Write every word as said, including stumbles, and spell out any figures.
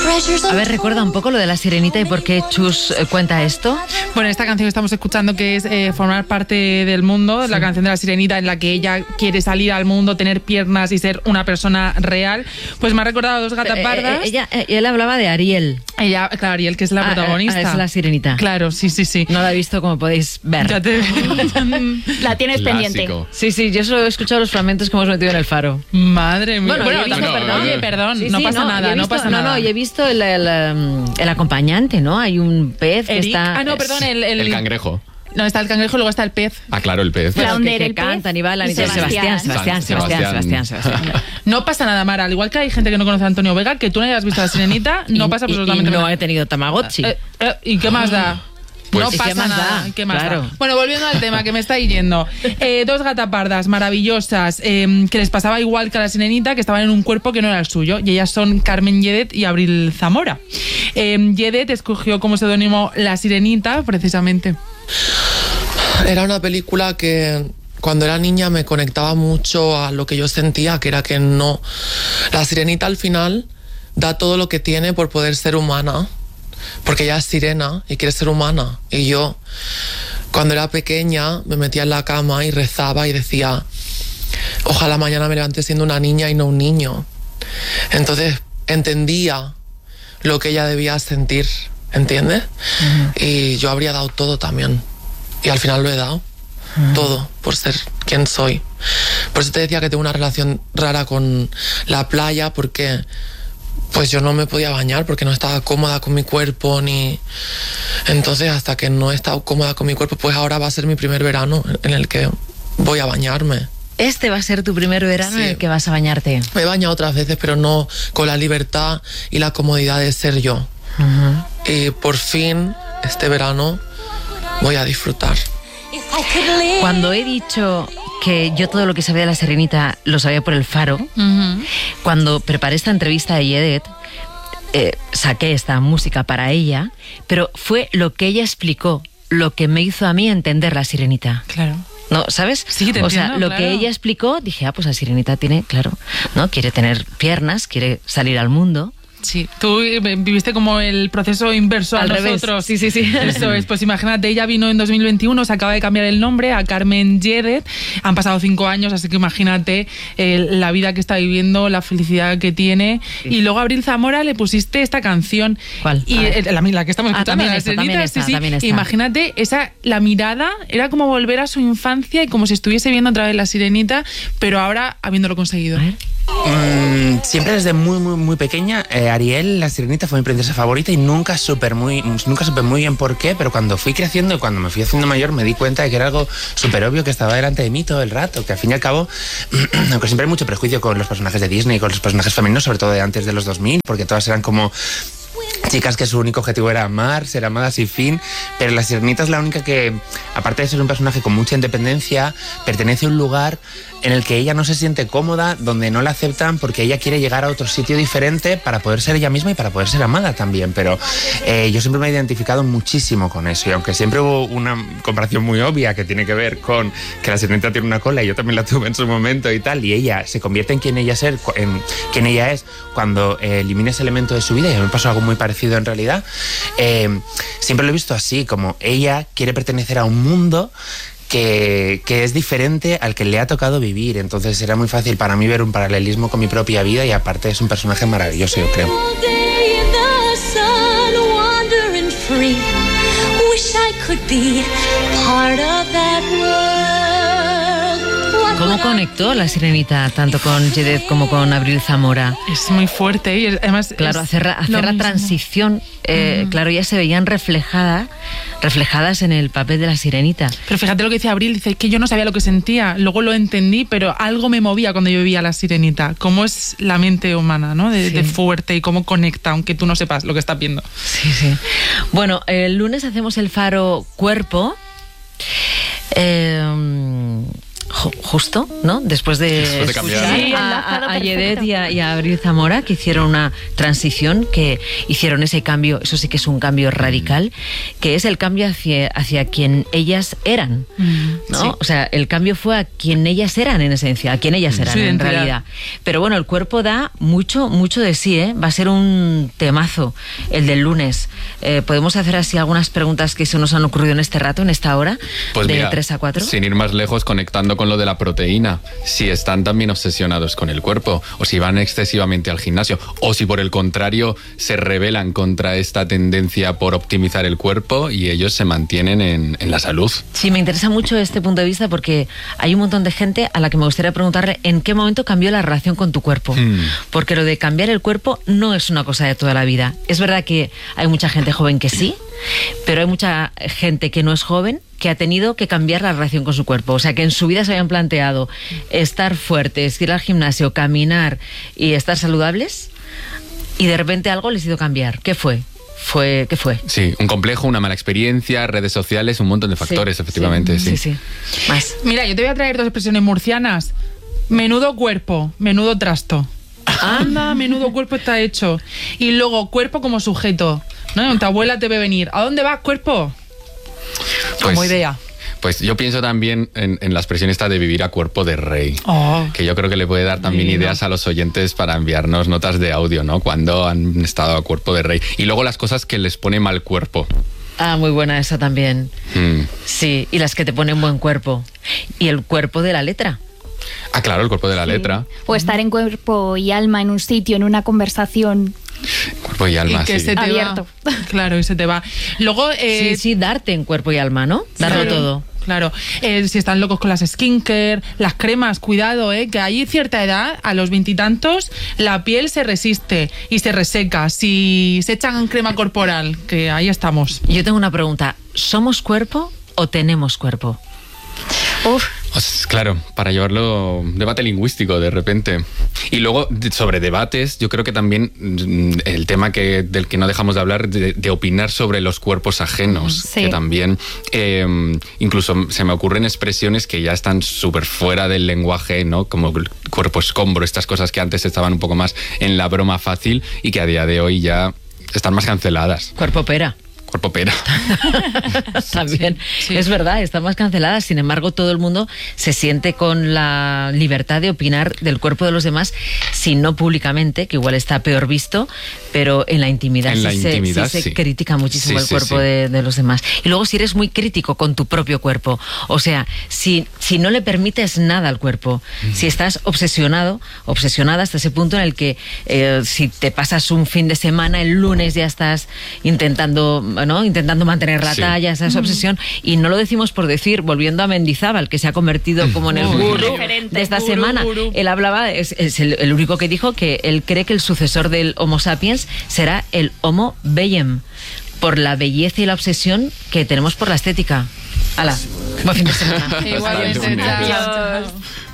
A ver, recuerda un poco lo de La Sirenita y por qué Chus eh, cuenta esto. Bueno, esta canción que estamos escuchando, que es eh, Formar parte del mundo, sí. La canción de La Sirenita, en la que ella quiere salir al mundo, tener piernas y ser una persona real, pues me ha recordado a Dos Gatapardas. Eh, eh, ella, eh, él hablaba de Ariel. Ella, claro, Ariel, que es la ah, protagonista. Ah, es La Sirenita. Claro, sí, sí, sí. No la he visto, como podéis ver. Ya te... La tienes Clásico. pendiente. Sí, sí, yo solo he escuchado los fragmentos que hemos metido en el Faro. Madre mía. Bueno, Bueno, he visto, bueno, perdón. Oye, perdón, Sí, no sí, pasa no, nada, visto, no pasa no, nada. No, y he visto el, el, el acompañante, ¿no? Hay un pez que Eric. está... Ah, no, perdón, el... El, El cangrejo. No, está el cangrejo y luego está el pez. Ah, claro, el pez. Bueno, Flounder, que, que el pez, cantan y bailan y y todo. Sebastián, Sebastián. Sebastián, Sebastián, Sebastián, Sebastián. Sebastián. No pasa nada, Mara. Al igual que hay gente que no conoce a Antonio Vega, que tú no hayas visto a La Sirenita, no Y- pasa y- absolutamente y no nada. he tenido Tamagotchi. Eh, eh, ¿Y qué más da? Pues- no ¿Y pasa qué más nada. da? ¿Qué más Claro. da? Bueno, volviendo al tema que me está yendo. Eh, dos gatapardas maravillosas eh, que les pasaba igual que a La Sirenita, que estaban en un cuerpo que no era el suyo. Y ellas son Carmen Lledet y Abril Zamora. Eh, Lledet escogió como seudónimo La Sirenita, precisamente. Era una película que cuando era niña me conectaba mucho a lo que yo sentía, que era que no... La Sirenita al final da todo lo que tiene por poder ser humana, porque ella es sirena y quiere ser humana. Y yo, cuando era pequeña, me metía en la cama y rezaba y decía, ojalá mañana me levante siendo una niña y no un niño. Entonces entendía lo que ella debía sentir, ¿entiendes? Uh-huh. Y yo habría dado todo también. Y al final lo he dado. Uh-huh. Todo, por ser quien soy. Por eso te decía que tengo una relación rara con la playa, porque pues yo no me podía bañar porque no estaba cómoda con mi cuerpo, ni... Entonces, hasta que no he estado cómoda con mi cuerpo, pues ahora va a ser mi primer verano en el que voy a bañarme. Este va a ser tu primer verano, sí, en el que vas a bañarte. Me he bañado otras veces, pero no con la libertad y la comodidad de ser yo. Uh-huh. Y por fin, este verano, voy a disfrutar. Cuando he dicho que yo todo lo que sabía de La Sirenita lo sabía por el Faro, uh-huh. Cuando preparé esta entrevista a Lledet, eh, saqué esta música para ella, pero fue lo que ella explicó, lo que me hizo a mí entender La Sirenita. Claro. ¿No? ¿Sabes? Sí, te o entiendo, sea, lo claro. que ella explicó, dije, ah, pues La Sirenita tiene, claro, ¿no? Quiere tener piernas, quiere salir al mundo. Sí, tú viviste como el proceso inverso Al a revés. nosotros. Sí, sí, sí. Eso es, pues imagínate, ella vino en dos mil veintiuno, se acaba de cambiar el nombre a Carmen Lledet. Han pasado cinco años, así que imagínate eh, la vida que está viviendo, la felicidad que tiene. Sí. Y luego a Abril Zamora le pusiste esta canción. ¿Cuál? Y eh, la, la que estamos ah, escuchando, también la esta, Sirenita, también esta, sí, sí. también esta. Imagínate, esa, la mirada era como volver a su infancia y como si estuviese viendo otra vez La Sirenita, pero ahora habiéndolo conseguido. Mm, siempre desde muy, muy, muy pequeña, eh, Ariel, la Sirenita, fue mi princesa favorita y nunca supe muy, nunca supe muy bien por qué, pero cuando fui creciendo y cuando me fui haciendo mayor me di cuenta de que era algo súper obvio que estaba delante de mí todo el rato, que al fin y al cabo, aunque siempre hay mucho prejuicio con los personajes de Disney, con los personajes femeninos, sobre todo de antes de los dos mil, porque todas eran como chicas que su único objetivo era amar, ser amadas y fin, pero la Sirenita es la única que, aparte de ser un personaje con mucha independencia, pertenece a un lugar en el que ella no se siente cómoda, donde no la aceptan porque ella quiere llegar a otro sitio diferente para poder ser ella misma y para poder ser amada también, pero eh, yo siempre me he identificado muchísimo con eso, y aunque siempre hubo una comparación muy obvia que tiene que ver con que la Sirenita tiene una cola y yo también la tuve en su momento y tal, y ella se convierte en quien ella, ser, en quien ella es cuando eh, elimina ese elemento de su vida, y a mí me pasó algo muy parecido en realidad, eh, siempre lo he visto así, como ella quiere pertenecer a un mundo Que, que es diferente al que le ha tocado vivir, entonces era muy fácil para mí ver un paralelismo con mi propia vida, y aparte es un personaje maravilloso, yo creo. ¿Cómo conectó La Sirenita tanto con Lledet como con Abril Zamora? Es muy fuerte y además... Claro, hacer, hacer la transición, eh, uh-huh. Claro, ya se veían reflejada, reflejadas en el papel de La Sirenita. Pero fíjate lo que dice Abril, dice que yo no sabía lo que sentía, luego lo entendí, pero algo me movía cuando yo veía a La Sirenita. Cómo es la mente humana, ¿no? De, sí. de fuerte, y cómo conecta, aunque tú no sepas lo que estás viendo. Sí, sí. Bueno, el lunes hacemos el Faro Cuerpo. Eh... justo, ¿no? Después de, Después de cambiar. Sí, a, a Yedet y a, y a Abril Zamora, que hicieron una transición, que hicieron ese cambio, eso sí que es un cambio radical, que es el cambio hacia, hacia quien ellas eran, ¿no? Sí. O sea, el cambio fue a quien ellas eran en esencia, a quien ellas eran Su en identidad. realidad. Pero bueno, el cuerpo da mucho, mucho de sí, ¿eh? Va a ser un temazo el del lunes. Eh, ¿Podemos hacer así algunas preguntas que se nos han ocurrido en este rato, en esta hora, Pues de mira, tres a cuatro? sin ir más lejos, conectando con lo de la proteína, si están también obsesionados con el cuerpo, o si van excesivamente al gimnasio, o si por el contrario se rebelan contra esta tendencia por optimizar el cuerpo y ellos se mantienen en, en la salud. Sí, me interesa mucho este punto de vista porque hay un montón de gente a la que me gustaría preguntarle en qué momento cambió la relación con tu cuerpo. Mm. Porque lo de cambiar el cuerpo no es una cosa de toda la vida. Es verdad que hay mucha gente joven que sí, pero hay mucha gente que no es joven que ha tenido que cambiar la relación con su cuerpo. O sea, que en su vida se habían planteado estar fuertes, ir al gimnasio, caminar y estar saludables, y de repente algo les hizo cambiar. ¿Qué fue? Fue, ¿Qué fue? Sí, un complejo, una mala experiencia, redes sociales, un montón de factores, Sí, efectivamente. Sí, Sí, sí. sí. Más. Mira, yo te voy a traer dos expresiones murcianas. Menudo cuerpo, menudo trasto. Anda, menudo cuerpo está hecho. Y luego, cuerpo como sujeto, ¿no? Tu abuela te ve venir. ¿A dónde vas, cuerpo? Como Pues- idea. Pues yo pienso también en, en la expresión esta de vivir a cuerpo de rey. Oh. Que yo creo que le puede dar también Divino. ideas a los oyentes para enviarnos notas de audio, ¿no? Cuando han estado a cuerpo de rey. Y luego las cosas que les pone mal cuerpo. Ah, muy buena esa también. Mm. Sí, y las que te ponen buen cuerpo. Y el cuerpo de la letra. Ah, claro, el cuerpo de la letra. O estar en cuerpo y alma en un sitio, en una conversación. Cuerpo y alma, Y que sí. se te Abierto. va. Claro, y se te va. Luego, eh, Sí, sí, darte en cuerpo y alma, ¿no? Darlo Claro, todo. Claro. Eh, si están locos con las skincare, las cremas, cuidado, eh, que hay cierta edad, a los veintitantos, la piel se resiste y se reseca. Si se echan crema corporal, que ahí estamos. Yo tengo una pregunta. ¿Somos cuerpo o tenemos cuerpo? Uf, Pues, claro, para llevarlo un debate lingüístico de repente. Y luego, de- sobre debates, yo creo que también mm, el tema que, del que no dejamos de hablar, de, de opinar sobre los cuerpos ajenos, Sí. que también eh, incluso se me ocurren expresiones que ya están súper fuera del lenguaje, ¿no? Como el cuerpo escombro, estas cosas que antes estaban un poco más en la broma fácil y que a día de hoy ya están más canceladas. Cuerpo pera. Cuerpo pera. También. sí. Es verdad, están más canceladas. Sin embargo, todo el mundo se siente con la libertad de opinar del cuerpo de los demás, si no públicamente, que igual está peor visto, pero en la intimidad, En sí, la se, sí intimidad, se sí. critica muchísimo Sí, el sí, cuerpo sí. de, de los demás. Y luego, si eres muy crítico con tu propio cuerpo, o sea, si, si no le permites nada al cuerpo, si estás obsesionado, obsesionada hasta ese punto en el que eh, si te pasas un fin de semana, el lunes ya estás intentando, ¿no? intentando mantener la Sí. talla, esa es obsesión, y no lo decimos por decir, volviendo a Mendizábal, que se ha convertido como en el Uy, gurú referente. de esta Gurú, semana. gurú. Él hablaba, es, es el, el único que dijo que él cree que el sucesor del Homo sapiens será el Homo Bellem, por la belleza y la obsesión que tenemos por la estética. Hala, buen fin de semana. Igualmente, lunes. chao. Adiós.